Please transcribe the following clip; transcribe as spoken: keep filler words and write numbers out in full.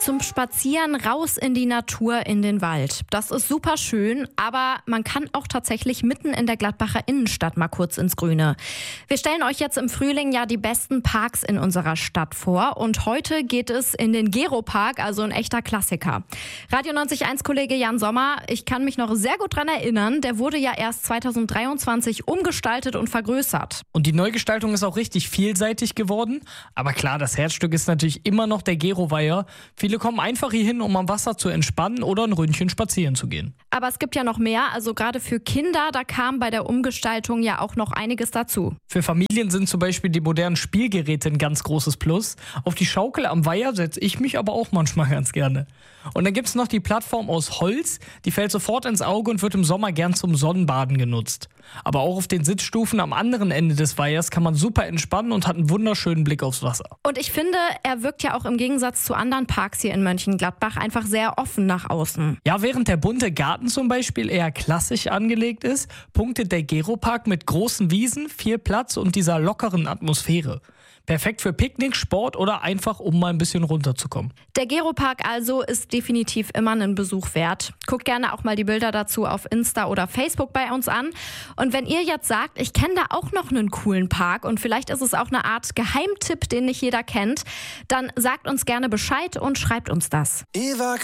zum Spazieren raus in die Natur, in den Wald. Das ist super schön, aber man kann auch tatsächlich mitten in der Gladbacher Innenstadt mal kurz ins Grüne. Wir stellen euch jetzt im Frühling ja die besten Parks in unserer Stadt vor und heute geht es in den Geropark, also ein echter Klassiker. Radio neunzig Komma eins Kollege Jan Sommer, ich kann mich noch sehr gut dran erinnern, der wurde ja erst zweitausenddreiundzwanzig umgestaltet und vergrößert. Und die Neugestaltung ist auch richtig vielseitig geworden, aber klar, das Herzstück ist natürlich immer noch der Geroweiher. Viele kommen einfach hier hin, um am Wasser zu entspannen oder ein Ründchen spazieren zu gehen. Aber es gibt ja noch mehr, also gerade für Kinder, da kam bei der Umgestaltung ja auch noch einiges dazu. Für Familien sind zum Beispiel die modernen Spielgeräte ein ganz großes Plus. Auf die Schaukel am Weiher setze ich mich aber auch manchmal ganz gerne. Und dann gibt es noch die Plattform aus Holz, die fällt sofort ins Auge und wird im Sommer gern zum Sonnenbaden genutzt. Aber auch auf den Sitzstufen am anderen Ende des Weihers kann man super entspannen und hat einen wunderschönen Blick aufs Wasser. Und ich finde, er wirkt ja auch im Gegensatz zu anderen Parks hier in Mönchengladbach einfach sehr offen nach außen. Ja, während der bunte Garten zum Beispiel eher klassisch angelegt ist, punktet der Geropark mit großen Wiesen, viel Platz und dieser lockeren Atmosphäre. Perfekt für Picknick, Sport oder einfach, um mal ein bisschen runterzukommen. Der Geropark also ist definitiv immer einen Besuch wert. Guckt gerne auch mal die Bilder dazu auf Insta oder Facebook bei uns an. Und wenn ihr jetzt sagt, ich kenne da auch noch einen coolen Park und vielleicht ist es auch eine Art Geheimtipp, den nicht jeder kennt, dann sagt uns gerne Bescheid und schreibt uns das. Eva